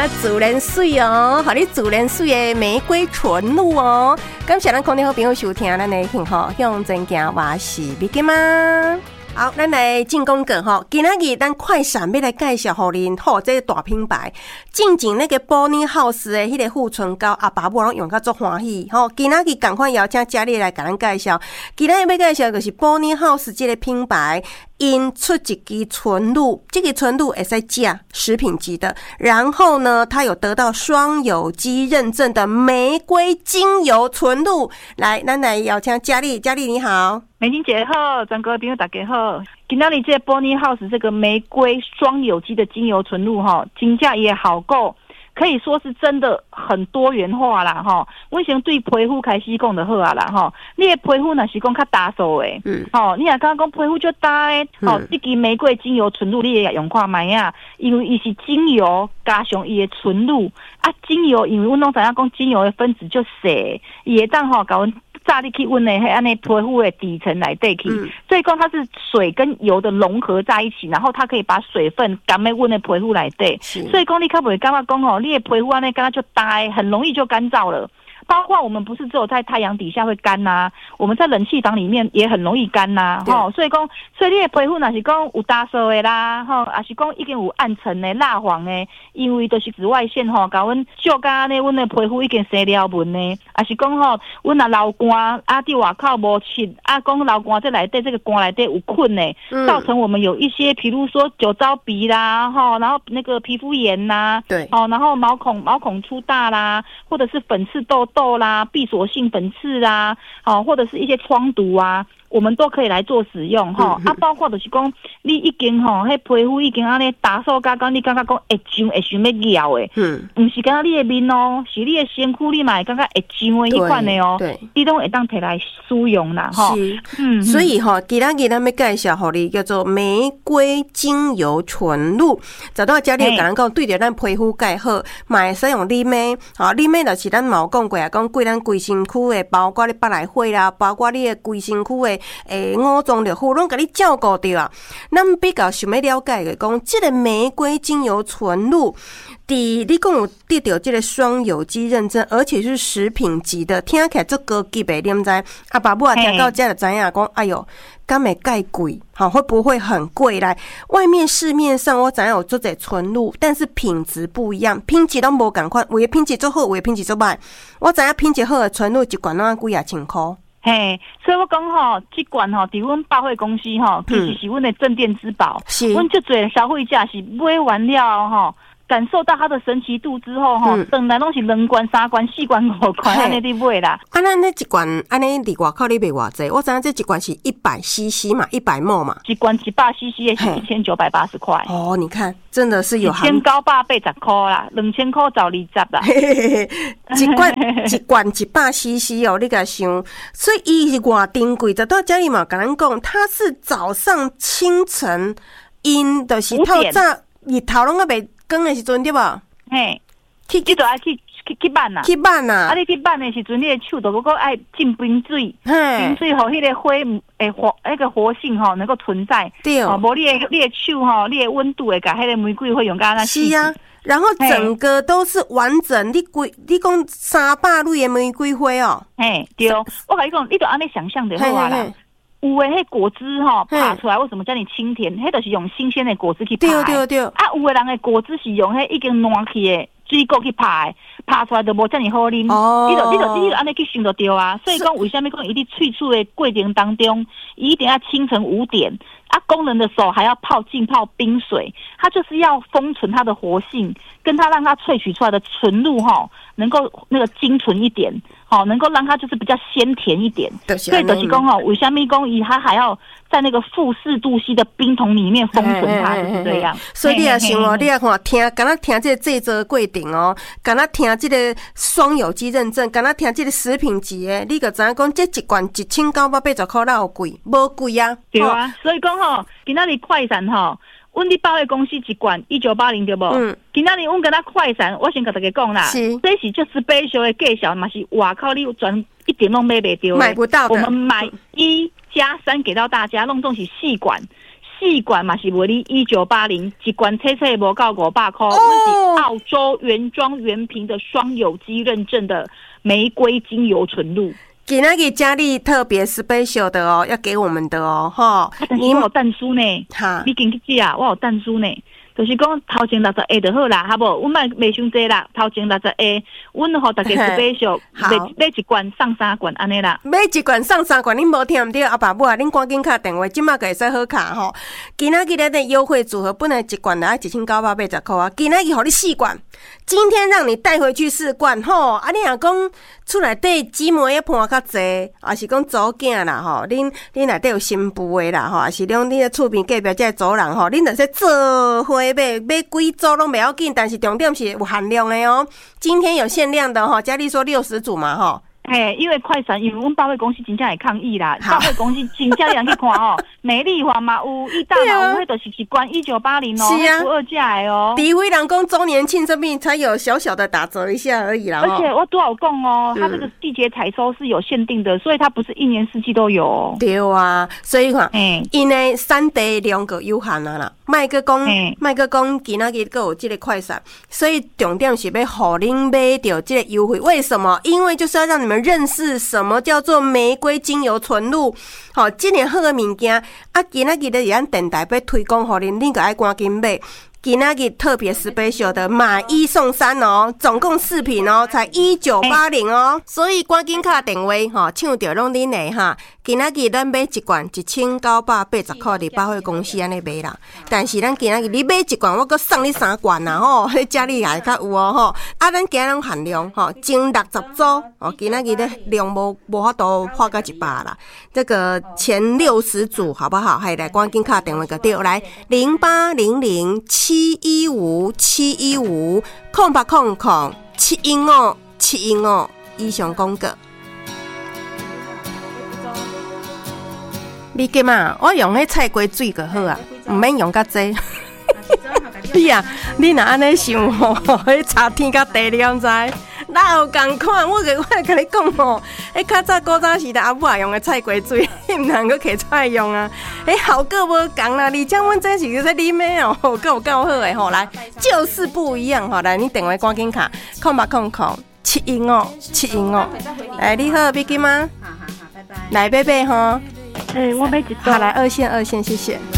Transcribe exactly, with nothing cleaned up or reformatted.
咱自然水哦，和你自然水的玫瑰纯露哦。感谢咱空中好朋友收听咱的幸福向前行，我是美金妈。好，咱来进广告吼。今仔日咱快闪要来介绍互恁吼，这个大品牌，进前那个保尼 house 的迄个护唇膏，阿爸母拢用甲足欢喜吼。今仔日赶快邀请佳丽来甲咱介绍。今仔日要介绍就是保尼 house 这个品牌。因出一支纯露，这个纯露会使食食品级的，然后呢，它有得到双有机认证的玫瑰精油纯露。来，咱来邀请佳丽，佳丽你好， 美金姐好，全国的朋友大家好。今天你这 Bonnie House 这个玫瑰双有机的精油纯露哈，金价也好够。可以说是真的很多元化啦吼，我先对皮肤开始讲就好啊啦吼。你的皮肤若是讲较干燥的，嗯，吼，你若刚刚讲皮肤就干的，吼，这支玫瑰精油纯露你也用看卖啊，因为伊是精油加上伊的纯露啊，精油因为阮拢知影讲精油的分子就细，伊会当吼甲阮炸入去阮的迄安尼皮肤的底层内底去，嗯、所以讲它是水跟油的融合在一起，然后它可以把水分含在阮的皮肤内底，所以讲你较袂感觉讲吼，你的皮肤安尼敢若就呆，很容易就干燥了。包括我们不是只有在太阳底下会干呐、啊，我们在冷气房里面也很容易干呐、啊，吼，所以讲，所以你的皮肤若是讲有干燥的啦，吼，也是讲已经有暗沉的、蜡黄的，因为都是紫外线吼，甲阮照甲安尼，阮的皮肤已经生了纹的，也是讲吼，阮若流汗啊，伫外口无湿啊，讲流汗在内底这个汗内底有困的，嗯、造成我们有一些，比如说酒糟鼻啦，吼，然后那个皮肤炎呐， 对， 哦，然后毛孔毛孔粗大啦，或者是粉刺痘痘啦，闭锁性粉刺啦，哦，或者是一些疮毒啊，我们都可以来做使用哈、嗯。啊，包括就是讲，你已经吼，迄皮肤已经安尼打扫甲讲，你感觉讲会痒会想要咬诶，嗯，唔是干你的面哦，是你的身躯你嘛会感觉会痒的迄款的哦，对，你都会当摕来使用啦，哈， 嗯，所以哈，今仔日咱要介绍互你叫做玫瑰精油纯露，找到家里有甲咱讲，对着咱皮肤介好，嘛会使用丽美，好，丽美就是咱嘛有讲过啊，讲对咱规身躯的，包括你白内火啦，包括你的规身躯的。诶，五脏六腑拢甲你照顾到啊！咱比较想要了解的，讲这个玫瑰精油纯露，伫你讲有得到这个双有机认证，而且是食品级的，听起来足高级的，你毋知？阿爸母啊，听到这就知影讲，哎哟，敢会介贵？好，会不会很贵？来，外面市面上我知影有做者纯露，但是品质不一样，品质拢无共款，有的品质做好，有的品质做歹。我知影品质好的纯露一罐拢几啊千块。 嘿，所以我讲吼，这罐吼，伫阮百货公司吼，其实是阮的镇店之宝。是，阮足侪消费者是买完了吼，感受到它的神奇度之后吼，当然拢是两罐、三罐、四罐、五罐安尼伫买啦。 啊，咱那一罐安尼伫外口你卖偌济？我知影这一罐是一百 C C 嘛，一百 毫升 嘛。 一罐一百 C C 的是一千九百八十块。 哦，你看，真的是有含。 一千九百八十块啦，两千块找二十啦。 一罐一罐一百 C C 哦，你甲想，所以伊是偌珍贵。直到家里嘛，甲咱讲，它是早上清晨，因就是透早日头拢还未光的时阵对无？ 嘿，去去就爱去去去办啦， 去办啦。 啊，你去办的时阵，你的手都嗰个爱浸冰水，冰水吼，迄个火诶活那个活性吼能够存在。对哦，无你的你的手吼，你的温度会甲迄个玫瑰会用甲那。 是啊。然后整个都是完整，你规你讲三百蕊的玫瑰花哦， 嘿，对，我甲你讲，你就安尼想象就好啊啦。有诶，迄果汁吼爬出来，为什么叫你清甜？迄就是用新鲜的果汁去爬。对对对。啊，有诶人的果汁是用迄已经烂去的水果去爬的，爬出来就无遮尔好啉。哦。你就你就你就安尼去想就对啊。所以讲，为什么讲伊伫萃取的过程当中，一定要清晨五点。啊，工人的手还要泡浸泡冰水，它就是要封存它的活性，跟它让它萃取出来的纯露哈，能够那个精纯一点，好，能够让它就是比较鲜甜一点。所以就是讲哈，为什么讲伊它还要在那个负四度 C 的冰桶里面封存它，就是这样。 所以你也想哦，你也看听，敢若听这个制作过程哦，敢若听这个双有机认证，敢若听这个食品级的，你就知影讲这一罐一千九百八十块，哪有贵？无贵啊。 对啊，所以讲。吼，今仔日快闪吼，阮伫百货公司一罐一九八零对无？嗯。今仔日阮跟他快闪，我先甲大家讲啦，是，这是就 special 的介绍，嘛是外口你全一点拢买袂到， 买不到的。 我们买一加三给到大家，弄总是四罐。 四罐嘛是卖你一九八零，一罐切切无到五百块。 哦， 是澳洲原装原瓶的双有机认证的玫瑰精油纯露。 今天给家里特别 special 的哦，要给我们的哦，哈。 你有蛋酥呢？ 哈， 你紧去记啊，我有蛋酥呢。就是讲头前六十下就好啦，好不？阮卖卖伤济啦，头前六十下，阮互大家 special， 买买一罐送三罐安尼啦。 买一罐送三罐，恁无听唔对？阿爸母啊，恁赶紧打电话，即马就会使好卡吼。今仔日的优惠组合本来一罐来一千九百八十块啊，今仔日互你四罐，今天让你带回去四罐吼。啊，你若讲厝内底姊妹伴较济，还是讲祖囝啦吼，恁恁内底有新妇的啦吼，还是讲恁的厝边隔壁这族人吼，恁着说做伙买买几组拢袂要紧，但是重点是有限量的哦。今天有限量的吼，佳丽说六十组嘛吼。 嘿，因为快闪，因为阮百货公司真正会抗议啦。百货公司真正人去看哦，美丽华嘛有，义大嘛有，迄就是一罐一九八零哦，是不二价的哦。 诋毁人讲周年庆这边才有小小的打折一下而已啦。 而且我多少讲哦，它这个季节采收是有限定的，所以它不是一年四季都有哦。 对啊，所以看，因为产地量个有限啊啦，卖个讲，卖个讲，今仔日个有这个快闪，所以重点是要互恁买到这个优惠。为什么？因为就是要让你们认识什么叫做玫瑰精油纯露，好，这年好的物件啊，今仔日的咱电台要推广，互恁，恁个爱赶紧买。今仔日特别 special 的买一送三哦，总共四瓶哦，才一九八零哦，所以赶紧打电话哈，抢着拢恁的哈。今仔日咱买一罐一千九百八十块，伫百货公司安尼买啦。但是咱今仔日你买一罐，我搁送你三罐啦吼，迄家里也较有哦吼。啊，咱今仔日限量吼，前六十组哦，今仔日的量无无法度破到一百啦。这个前六十组好不好？还来赶紧打电话个对，来零八零零七一五七一五空八空空七一五七一五以上广告。你记嘛？我用迄菜瓜水就好啊，唔免用较济。你啊，你若安尼想吼，迄差天甲地你敢知？哪有共款？我个我甲你讲吼，迄较早古早时代阿母也用的菜瓜水，毋通搁摕出来用啊。迄效果无共啦，而且阮这是在啉的哦，够有够好的吼。来，就是不一样吼。来，你电话赶紧卡，空八空空七一五七一五。来，你好，比基吗？好好好，拜拜。来，贝贝吼。 哎，我买一包。 好，来二线二线，谢谢。